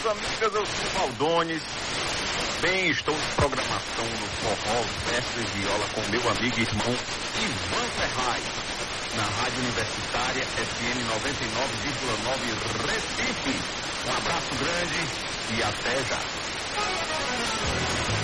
amigas, eu sou o Valdones. Bem, estou em programação no Forró, Mestre Viola com meu amigo e irmão Ivan Ferraz, na Rádio Universitária FM 99,9 Recife. Um abraço grande e até já.